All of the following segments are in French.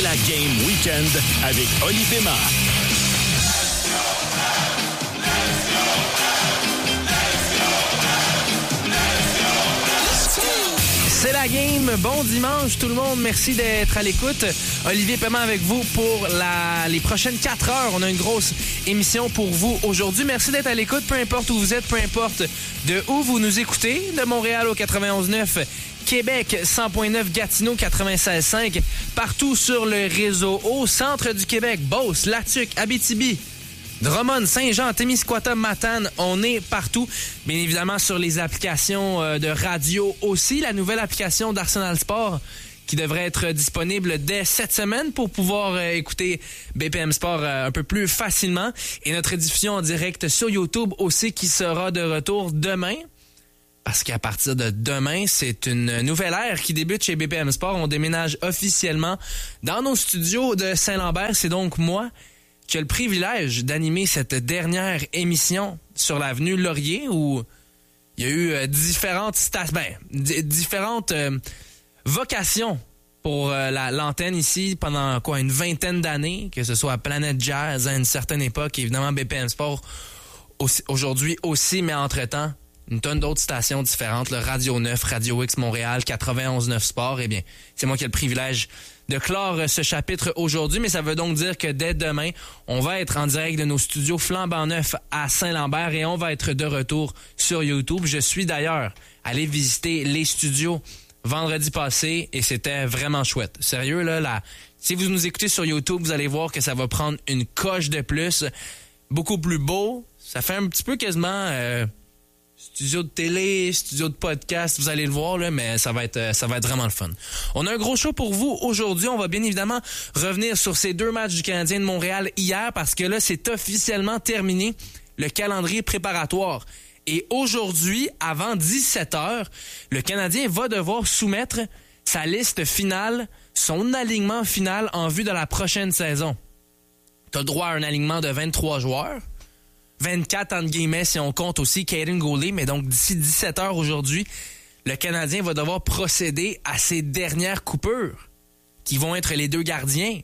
la Game Weekend avec Olivier Mar. C'est la game. Bon dimanche tout le monde. Merci d'être à l'écoute. Olivier Paiement avec vous pour les prochaines 4 heures. On a une grosse émission pour vous aujourd'hui. Merci d'être à l'écoute. Peu importe où vous êtes, peu importe de où vous nous écoutez. De Montréal au 91.9, Québec 100.9, Gatineau 96.5. Partout sur le réseau. Au centre du Québec, Beauce, Latuc, Abitibi, Drummond, Saint-Jean, Témiscouata, Matane, on est partout. Bien évidemment sur les applications de radio aussi. La nouvelle application d'Arsenal Sport qui devrait être disponible dès cette semaine pour pouvoir écouter BPM Sport un peu plus facilement. Et notre diffusion en direct sur YouTube aussi qui sera de retour demain. Parce qu'à partir de demain, c'est une nouvelle ère qui débute chez BPM Sport. On déménage officiellement dans nos studios de Saint-Lambert. C'est donc moi qui a le privilège d'animer cette dernière émission sur l'avenue Laurier où il y a eu différentes vocations pour l'antenne ici pendant une vingtaine d'années, que ce soit à Planète Jazz à une certaine époque, évidemment BPM Sport aujourd'hui aussi, mais entre-temps, une tonne d'autres stations différentes, le Radio 9, Radio X Montréal, 91.9 Sport. Eh bien, c'est moi qui ai le privilège de clore ce chapitre aujourd'hui, mais ça veut donc dire que dès demain, on va être en direct de nos studios flambant neufs à Saint-Lambert et on va être de retour sur YouTube. Je suis d'ailleurs allé visiter les studios vendredi passé et c'était vraiment chouette. Sérieux, là, si vous nous écoutez sur YouTube, vous allez voir que ça va prendre une coche de plus, beaucoup plus beau. Ça fait un petit peu quasiment studio de télé, studio de podcast, vous allez le voir, là, mais ça va être vraiment le fun. On a un gros show pour vous aujourd'hui. On va bien évidemment revenir sur ces 2 matchs du Canadien de Montréal hier parce que là, c'est officiellement terminé le calendrier préparatoire. Et aujourd'hui, avant 17h, le Canadien va devoir soumettre sa liste finale, son alignement final en vue de la prochaine saison. T'as le droit à un alignement de 23 joueurs. 24 entre guillemets si on compte aussi Caden Goulet, mais donc d'ici 17h aujourd'hui, le Canadien va devoir procéder à ses dernières coupures, qui vont être les 2 gardiens,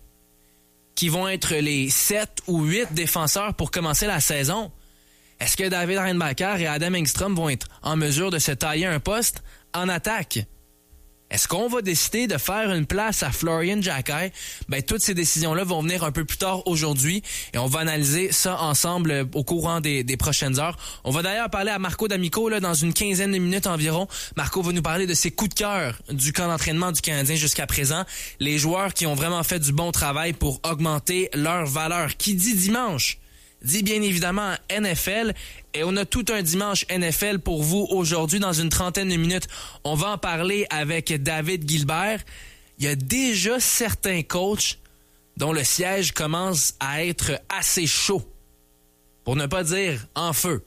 qui vont être les 7 ou 8 défenseurs pour commencer la saison. Est-ce que David Reinbacher et Adam Engstrom vont être en mesure de se tailler un poste en attaque? Est-ce qu'on va décider de faire une place à Florian Jacquet? Toutes ces décisions-là vont venir un peu plus tard aujourd'hui et on va analyser ça ensemble au courant des prochaines heures. On va d'ailleurs parler à Marco D'Amico là, dans une quinzaine de minutes environ. Marco va nous parler de ses coups de cœur du camp d'entraînement du Canadien jusqu'à présent. Les joueurs qui ont vraiment fait du bon travail pour augmenter leur valeur. Qui dit dimanche dit bien évidemment NFL et on a tout un dimanche NFL pour vous aujourd'hui dans une trentaine de minutes. On va en parler avec David Gilbert. Il y a déjà certains coachs dont le siège commence à être assez chaud, pour ne pas dire en feu.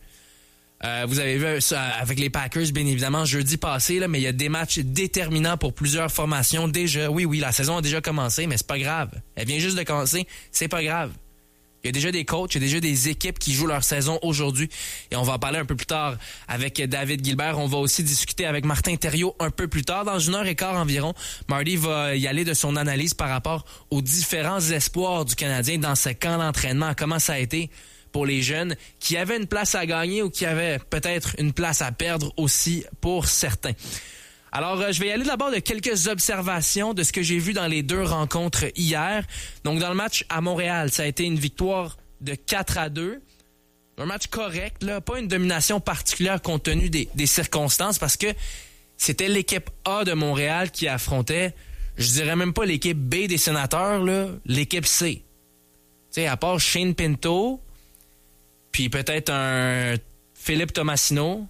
Vous avez vu ça avec les Packers, bien évidemment, jeudi passé, là, mais il y a des matchs déterminants pour plusieurs formations déjà. Oui, la saison a déjà commencé, mais c'est pas grave. Elle vient juste de commencer, c'est pas grave. Il y a déjà des coachs, il y a déjà des équipes qui jouent leur saison aujourd'hui. Et on va en parler un peu plus tard avec David Gilbert. On va aussi discuter avec Martin Thériault un peu plus tard, dans 1h15 environ. Marty va y aller de son analyse par rapport aux différents espoirs du Canadien dans ce camp d'entraînement. Comment ça a été pour les jeunes qui avaient une place à gagner ou qui avaient peut-être une place à perdre aussi pour certains. Alors, je vais y aller d'abord de quelques observations de ce que j'ai vu dans les 2 rencontres hier. Donc, dans le match à Montréal, ça a été une victoire de 4-2. Un match correct, là, pas une domination particulière compte tenu des circonstances parce que c'était l'équipe A de Montréal qui affrontait, je dirais même pas l'équipe B des Sénateurs, là, l'équipe C. Tu sais, à part Shane Pinto, puis peut-être un Philippe Tomasino,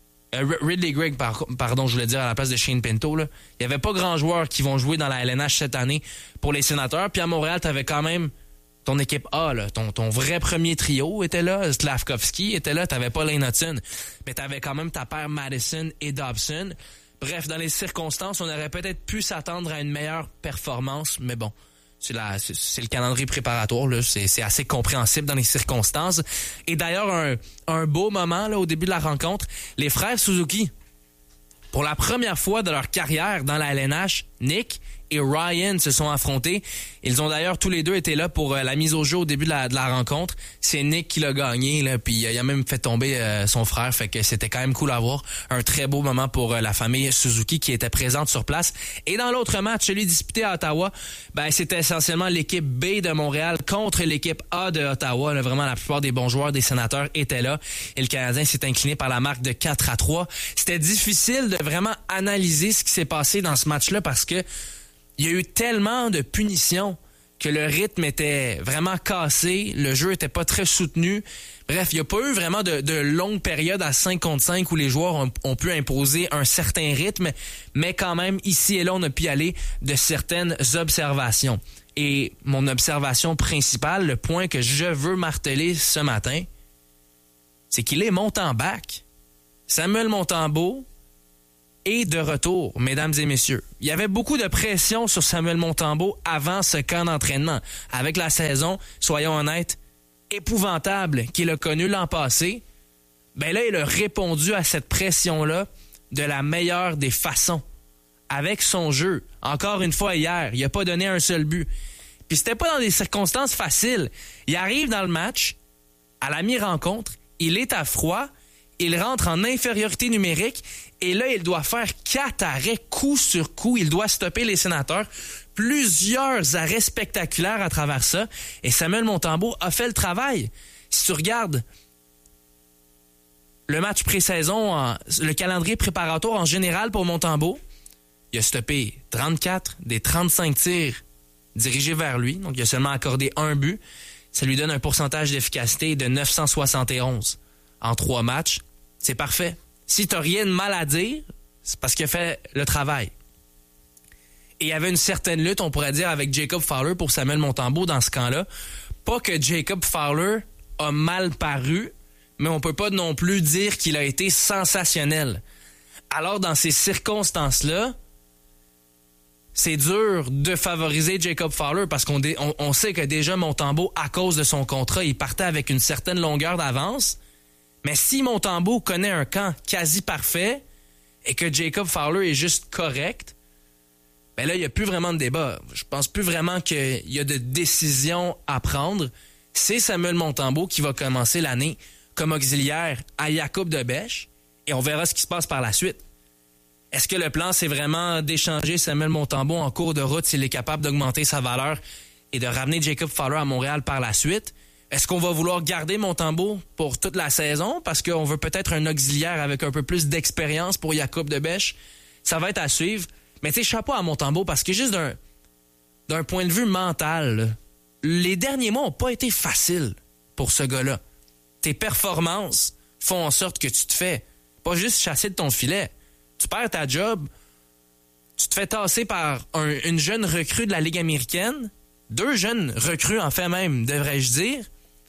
Ridley Gregg, pardon, je voulais dire à la place de Shane Pinto, là. Il n'y avait pas grand joueur qui vont jouer dans la LNH cette année pour les Sénateurs. Puis à Montréal, tu avais quand même ton équipe A, là. Ton vrai premier trio était là. Slavkovski était là. Tu n'avais pas Lane Hudson. Mais tu avais quand même ta paire Madison et Dobson. Bref, dans les circonstances, on aurait peut-être pu s'attendre à une meilleure performance. Mais bon, c'est le calendrier préparatoire, là. C'est assez compréhensible dans les circonstances. Et d'ailleurs, un beau moment là au début de la rencontre, les frères Suzuki, pour la première fois de leur carrière dans la LNH, Nick et Ryan se sont affrontés. Ils ont d'ailleurs tous les deux été là pour la mise au jeu au début de la rencontre. C'est Nick qui l'a gagné, là, puis il a même fait tomber son frère, fait que c'était quand même cool à voir. Un très beau moment pour la famille Suzuki qui était présente sur place. Et dans l'autre match, celui disputé à Ottawa, c'était essentiellement l'équipe B de Montréal contre l'équipe A de Ottawa. Là, vraiment, la plupart des bons joueurs des Sénateurs étaient là. Et le Canadien s'est incliné par la marque de 4-3. C'était difficile de vraiment analyser ce qui s'est passé dans ce match-là parce que il y a eu tellement de punitions que le rythme était vraiment cassé, le jeu était pas très soutenu. Bref, il n'y a pas eu vraiment de longues périodes à 5 contre 5 où les joueurs ont pu imposer un certain rythme, mais quand même, ici et là, on a pu aller de certaines observations. Et mon observation principale, le point que je veux marteler ce matin, c'est qu'il est Montemback. Samuel Montembeault est de retour, mesdames et messieurs. Il y avait beaucoup de pression sur Samuel Montembeault avant ce camp d'entraînement. Avec la saison, soyons honnêtes, épouvantable qu'il a connu l'an passé, là, il a répondu à cette pression-là de la meilleure des façons. Avec son jeu. Encore une fois, hier, il n'a pas donné un seul but. Puis c'était pas dans des circonstances faciles. Il arrive dans le match, à la mi-rencontre, il est à froid, il rentre en infériorité numérique et là, il doit faire 4 arrêts coup sur coup. Il doit stopper les Sénateurs. Plusieurs arrêts spectaculaires à travers ça. Et Samuel Montembeault a fait le travail. Si tu regardes le match pré-saison, le calendrier préparatoire en général pour Montembeault, il a stoppé 34 des 35 tirs dirigés vers lui. Donc, il a seulement accordé un but. Ça lui donne un pourcentage d'efficacité de 971 en 3 matchs. C'est parfait. Si tu n'as rien de mal à dire, c'est parce qu'il a fait le travail. Et il y avait une certaine lutte, on pourrait dire, avec Jacob Fowler pour Samuel Montembeault dans ce camp-là. Pas que Jacob Fowler a mal paru, mais on peut pas non plus dire qu'il a été sensationnel. Alors, dans ces circonstances-là, c'est dur de favoriser Jacob Fowler parce qu'on sait que déjà Montembeault, à cause de son contrat, il partait avec une certaine longueur d'avance. Mais si Montembeault connaît un camp quasi parfait et que Jacob Fowler est juste correct, là, il n'y a plus vraiment de débat. Je pense plus vraiment qu'il y a de décision à prendre. C'est Samuel Montembeault qui va commencer l'année comme auxiliaire à Jakub de Bèche et on verra ce qui se passe par la suite. Est-ce que le plan, c'est vraiment d'échanger Samuel Montembeault en cours de route s'il est capable d'augmenter sa valeur et de ramener Jacob Fowler à Montréal par la suite? Est-ce qu'on va vouloir garder Montembeault pour toute la saison parce qu'on veut peut-être un auxiliaire avec un peu plus d'expérience pour Jakub de Bèche? Ça va être à suivre. Mais tu sais, chapeau à Montembeault parce que juste d'un point de vue mental, là, les derniers mois n'ont pas été faciles pour ce gars-là. Tes performances font en sorte que tu te fais pas juste chasser de ton filet. Tu perds ta job, tu te fais tasser par une jeune recrue de la Ligue américaine, 2 jeunes recrues en fait même, devrais-je dire.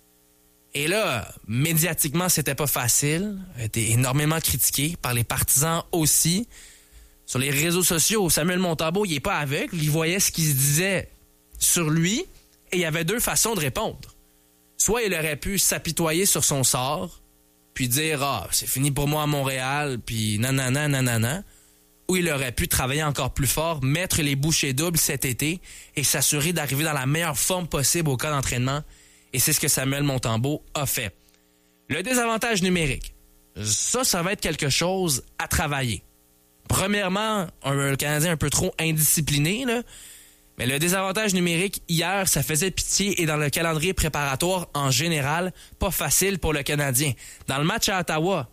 Et là, médiatiquement, c'était pas facile. Il a été énormément critiqué par les partisans aussi. Sur les réseaux sociaux, Samuel Montembeault, il est pas aveugle. Il voyait ce qui se disait sur lui et il y avait 2 façons de répondre. Soit il aurait pu s'apitoyer sur son sort puis dire « Ah, c'est fini pour moi à Montréal » puis nanana, nanana. Ou il aurait pu travailler encore plus fort, mettre les bouchées doubles cet été et s'assurer d'arriver dans la meilleure forme possible au camp d'entraînement. Et c'est ce que Samuel Montembeault a fait. Le désavantage numérique, ça va être quelque chose à travailler. Premièrement, le Canadien un peu trop indiscipliné, là. Mais le désavantage numérique, hier, ça faisait pitié et dans le calendrier préparatoire, en général, pas facile pour le Canadien. Dans le match à Ottawa,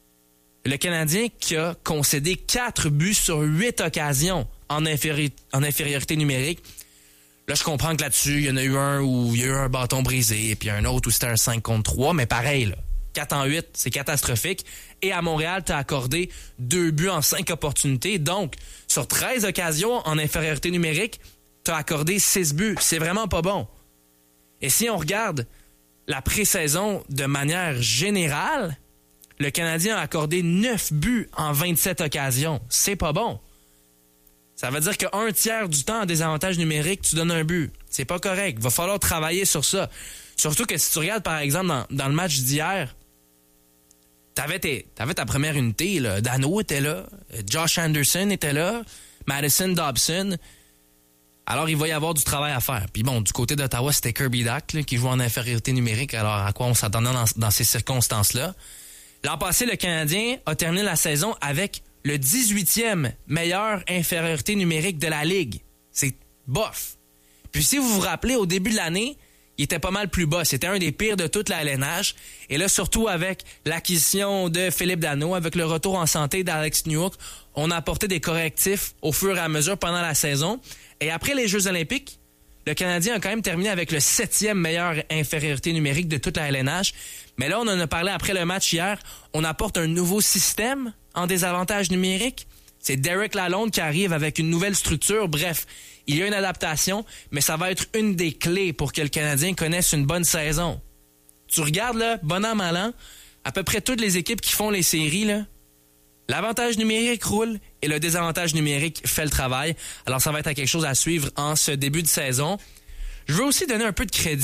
le Canadien qui a concédé 4 buts sur 8 occasions en infériorité numérique. Là, je comprends que là-dessus, il y en a eu un où il y a eu un bâton brisé, et puis un autre où c'était un 5 contre 3, mais pareil, là, 4 en 8, c'est catastrophique. Et à Montréal, tu as accordé 2 buts en 5 opportunités. Donc, sur 13 occasions en infériorité numérique, tu as accordé 6 buts. C'est vraiment pas bon. Et si on regarde la pré-saison de manière générale, le Canadien a accordé 9 buts en 27 occasions. C'est pas bon. Ça veut dire qu'un tiers du temps en désavantage numérique, tu donnes un but. C'est pas correct. Il va falloir travailler sur ça. Surtout que si tu regardes, par exemple, dans le match d'hier, t'avais ta première unité, là. Dano était là, Josh Anderson était là, Madison Dobson. Alors, il va y avoir du travail à faire. Puis bon, du côté d'Ottawa, c'était Kirby Dach là, qui joue en infériorité numérique. Alors, à quoi on s'attendait dans ces circonstances-là? L'an passé, le Canadien a terminé la saison avec le 18e meilleure infériorité numérique de la Ligue. C'est bof. Puis si vous vous rappelez, au début de l'année, il était pas mal plus bas. C'était un des pires de toute la LNH. Et là, surtout avec l'acquisition de Philippe Danault, avec le retour en santé d'Alex Newhook, on a apporté des correctifs au fur et à mesure pendant la saison. Et après les Jeux olympiques, le Canadien a quand même terminé avec le 7e meilleure infériorité numérique de toute la LNH. Mais là, on en a parlé après le match hier. On apporte un nouveau système en désavantage numérique. C'est Derek Lalonde qui arrive avec une nouvelle structure. Bref, il y a une adaptation, mais ça va être une des clés pour que le Canadien connaisse une bonne saison. Tu regardes, là, bon an, mal an, à peu près toutes les équipes qui font les séries, là, l'avantage numérique roule et le désavantage numérique fait le travail. Alors, ça va être quelque chose à suivre en ce début de saison. Je veux aussi donner un peu de crédit